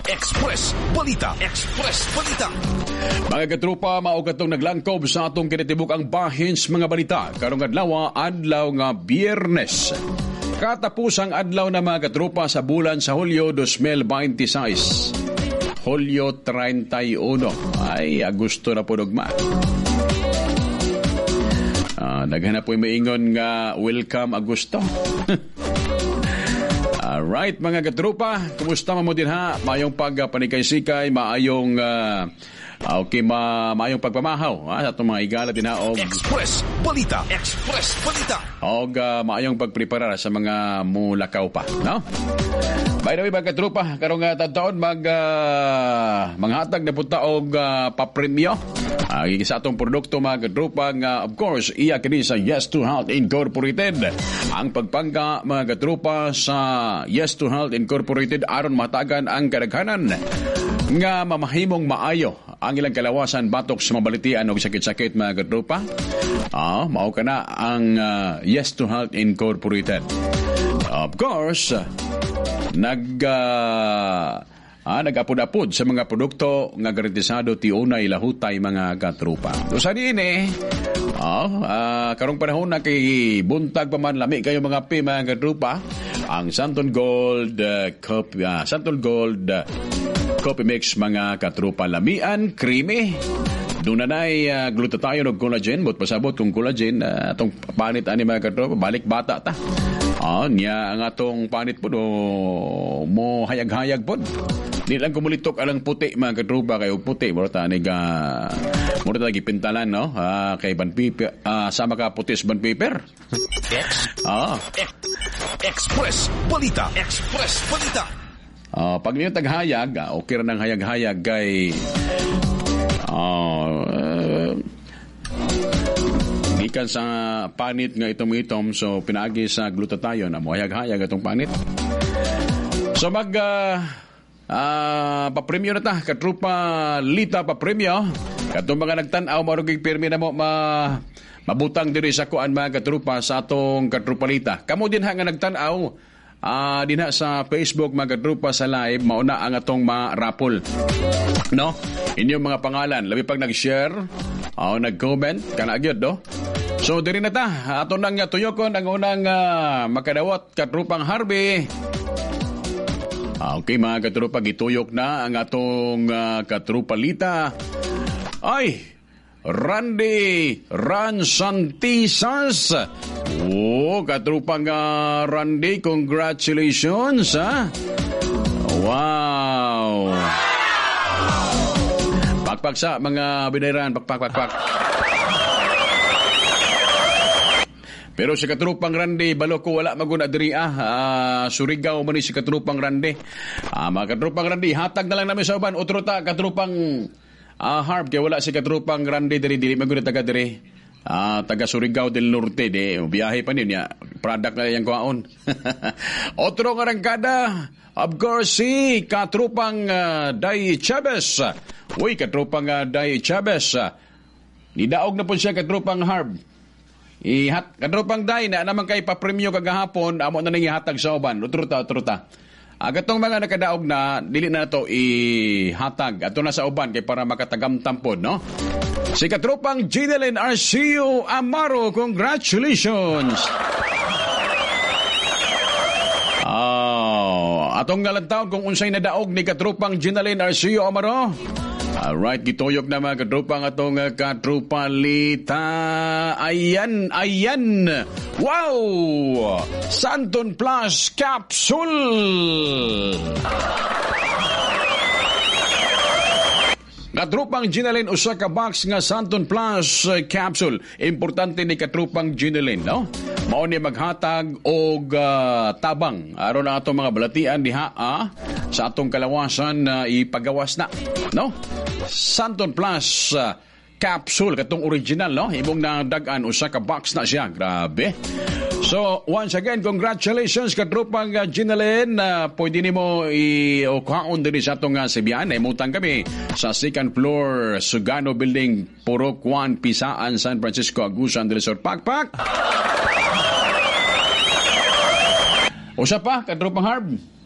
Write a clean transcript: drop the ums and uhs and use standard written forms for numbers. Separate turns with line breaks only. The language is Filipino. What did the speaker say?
Express Balita. Express Balita.
Mga katrupa, mao katong naglangkob sa atong kinatibuk-ang bahins mga balita karong adlaw nga Biyernes. Katapusang adlaw na mga katrupa sa bulan sa Hulyo 2026. Hulyo 31. Ay, Agosto na po dugma. Naghanap po yung maingon nga welcome Agosto. Alright mga katrupa, kumusta mo din ha? Maayong pagpanikay-sikay, maayong maayong pagpamahaw sa itong mga igala din ha.
Express Balita. Express Balita.
O maayong pagprepara sa mga mulakaw pa, no? By the way mga katrupa, karong taon manghatag na punta og papremyo. Sa atong produkto mga katrupa nga of course iya kini sa Yes to Health Incorporated. Ang pagpangga mga katrupa sa Yes to Health Incorporated aron matagan ang kadaghanan nga mamahimong maayo ang ilang kalawasan batok sa mabalitian og sakit-sakit mga katrupa. Mao kana ang Yes to Health Incorporated. Of course, nag-apod-apod sa mga produkto nga garantisado ti unay lahutay mga katrupa. Usa diin karong panahon na kay buntag pa man lami kayo mga mga katrupa, ang Santon Gold Coffee Mix mga katrupa, lamian, creamy. Doon na glutathione o collagen. But pasabot kung collagen, atong panit ani mga katrupa, balik bata ta. Niya ang atong panit po mo hayag-hayag po. Di lang kumulitok alang puti mga katrupa, kayo puti murata gipintalan no kay banpiper sama ka putis banpiper.
Express Balita. Express Balita.
Pag niyo taghayag, okay ra nang hayag-hayag kay gikan sa panit nga itom-itom, so pinaagi sa glutathione amo hayag-hayag atong panit. So papremyo na ta katrupa Lita papremyo katong mga nagtan-aw marugig pirmi na mo mabutang diri sa kuan mga katrupa sa atong katrupa Lita. Kamo din nga nagtan-aw dinha sa Facebook mga katrupa sa live, mauna ang atong ma-raffle, no? Inyong mga pangalan labi pag nag-share nag-comment kana gyud do. So diri na ta ato nang tuyokon ang unang makadawat katrupang Harvey. Okay mga katrupa, gituyok na ang atong katrupa Lita. Ay, Randy Ransantisas. Katrupang Randy, congratulations ha. Wow. Pakpak sa mga binayran, pakpak. Pero si katrupang Randy, balo ko wala maguna diri Surigao man si katrupang Randy. Mga katrupang Randy, hatag na lang namin sa uban. Otro ta katrupang Harp, kaya wala si katrupang Randy diri maguna taga diri. Taga Surigao del Norte biyahe pa niya. Product na yang kuhaon. Otro nga rangkada, of course si katrupang Day Chavez. Uy, katrupang Day Chavez. Nidaog na po siya katrupang Harp. Kadropang day na naman kay papremyo kagahapon, amo na nang ihatag sa uban. Utruta. Agatong mga nakadaog na dili na to ihatag ato na sa uban kay para makatagamtampod, no? Si katropang Ginelyn Arcio Amaro, congratulations. Atong ngalantaon kung unsay nadaog ni katropang Ginelyn Arcio Amaro. Alright, gituyok na mga katrupa nga itong katrupa Lita. Ayan. Wow! Santon Plus Capsule! Katrupang Ginelyn, usa ka box nga Santon Plus Capsule. Importante ni katrupang Ginelyn, no? Mao ni maghatag og tabang aron ang atong mga balatian diha sa atong kalawasan na ipagawas na, no? Santon Plus capsule katong original, no? Imong nadagan usa ka box na siya. Grabe. So, once again, congratulations katropang Ginelyn. Pwede nimo i-kuhaon din sa atong Sibian. Imutang kami sa second floor Sugano Building, Purok 1, Pisaan, San Francisco, Agusan del Sur. Pakpak! Usa pa, katropang Harb.